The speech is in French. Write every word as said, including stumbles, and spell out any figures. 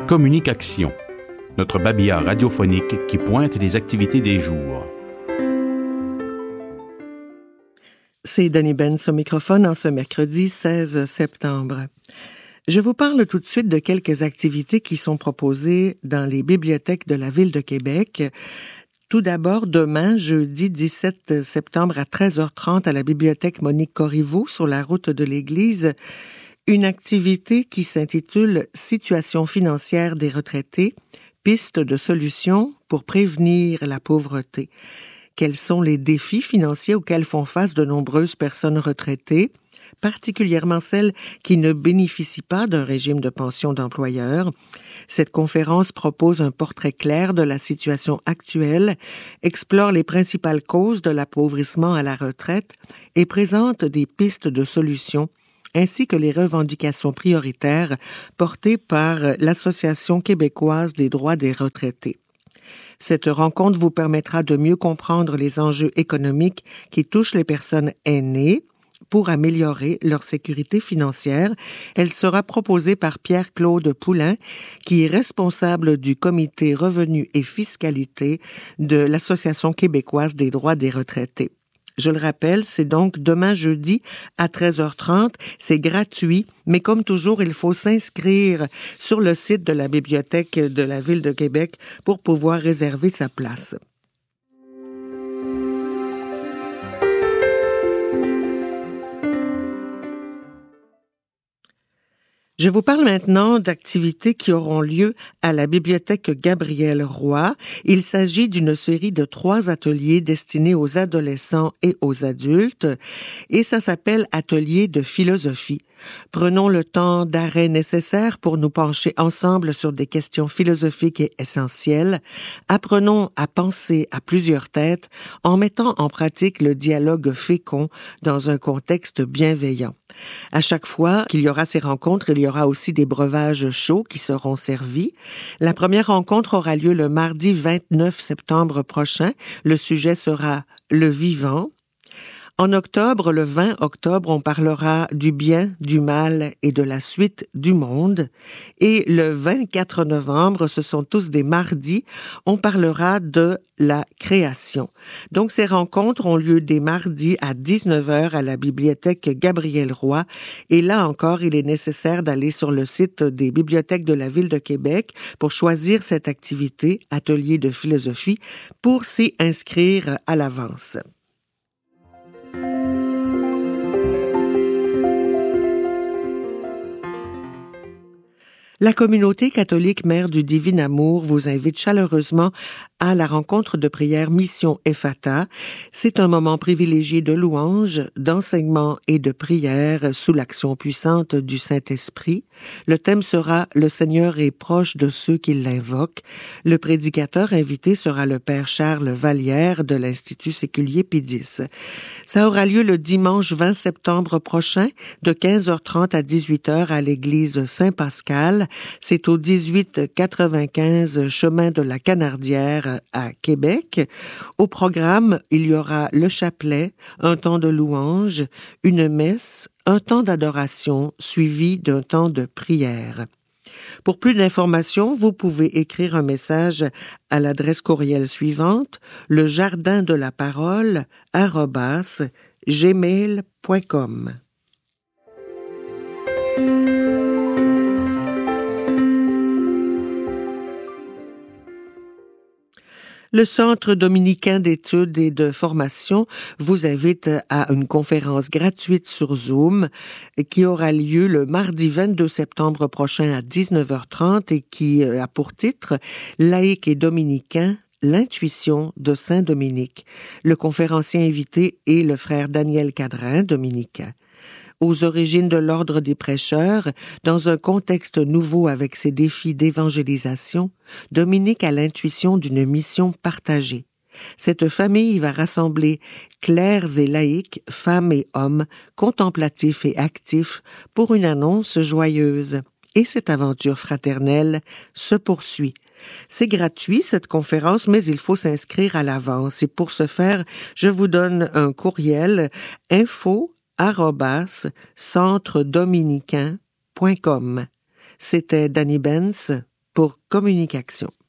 Communique Action, notre babillard radiophonique qui pointe les activités des jours. C'est Dani Benz au microphone en ce mercredi seize septembre. Je vous parle tout de suite de quelques activités qui sont proposées dans les bibliothèques de la Ville de Québec. Tout d'abord, demain, jeudi dix-sept septembre à treize heures trente à la bibliothèque Monique Corriveau sur la route de l'Église, une activité qui s'intitule « Situation financière des retraités, pistes de solutions pour prévenir la pauvreté ». Quels sont les défis financiers auxquels font face de nombreuses personnes retraitées, particulièrement celles qui ne bénéficient pas d'un régime de pension d'employeur? Cette conférence propose un portrait clair de la situation actuelle, explore les principales causes de l'appauvrissement à la retraite et présente des pistes de solutions, ainsi que les revendications prioritaires portées par l'Association québécoise des droits des retraités. Cette rencontre vous permettra de mieux comprendre les enjeux économiques qui touchent les personnes aînées pour améliorer leur sécurité financière. Elle sera proposée par Pierre-Claude Poulain, qui est responsable du comité Revenus et Fiscalité de l'Association québécoise des droits des retraités. Je le rappelle, c'est donc demain jeudi à treize heures trente. C'est gratuit, mais comme toujours, il faut s'inscrire sur le site de la Bibliothèque de la Ville de Québec pour pouvoir réserver sa place. Je vous parle maintenant d'activités qui auront lieu à la bibliothèque Gabriel Roy. Il s'agit d'une série de trois ateliers destinés aux adolescents et aux adultes, et ça s'appelle Atelier de philosophie. Prenons le temps d'arrêt nécessaire pour nous pencher ensemble sur des questions philosophiques et essentielles. Apprenons à penser à plusieurs têtes en mettant en pratique le dialogue fécond dans un contexte bienveillant. À chaque fois qu'il y aura ces rencontres, il y aura aussi des breuvages chauds qui seront servis. La première rencontre aura lieu le mardi vingt-neuf septembre prochain. Le sujet sera le vivant. En octobre, le vingt octobre, on parlera du bien, du mal et de la suite du monde. Et le vingt-quatre novembre, ce sont tous des mardis, on parlera de la création. Donc, ces rencontres ont lieu dès mardi à dix-neuf heures à la bibliothèque Gabriel Roy. Et là encore, il est nécessaire d'aller sur le site des bibliothèques de la Ville de Québec pour choisir cette activité, atelier de philosophie, pour s'y inscrire à l'avance. La communauté catholique Mère du Divin Amour vous invite chaleureusement à la rencontre de prière Mission Ephata. C'est un moment privilégié de louange, d'enseignement et de prière sous l'action puissante du Saint-Esprit. Le thème sera « Le Seigneur est proche de ceux qui l'invoquent ». Le prédicateur invité sera le Père Charles Vallière de l'Institut séculier Pie X. Ça aura lieu le dimanche vingt septembre prochain de quinze heures trente à dix-huit heures à l'église Saint-Pascal. C'est au dix-huit quatre-vingt-quinze chemin de la Canardière à Québec. Au programme, il y aura le chapelet, un temps de louange, une messe, un temps d'adoration suivi d'un temps de prière. Pour plus d'informations, vous pouvez écrire un message à l'adresse courriel suivante, le jardin de la parole arobase gmail point com. Le Centre dominicain d'études et de formation vous invite à une conférence gratuite sur Zoom qui aura lieu le mardi vingt-deux septembre prochain à dix-neuf heures trente et qui a pour titre « Laïque et dominicain, l'intuition de Saint Dominique ». Le conférencier invité est le frère Daniel Cadrin, dominicain. Aux origines de l'ordre des prêcheurs, dans un contexte nouveau avec ses défis d'évangélisation, Dominique a l'intuition d'une mission partagée. Cette famille va rassembler clercs et laïcs, femmes et hommes, contemplatifs et actifs, pour une annonce joyeuse. Et cette aventure fraternelle se poursuit. C'est gratuit, cette conférence, mais il faut s'inscrire à l'avance. Et pour ce faire, je vous donne un courriel info arobase centre dominicain point com. C'était Dani Benz pour communication.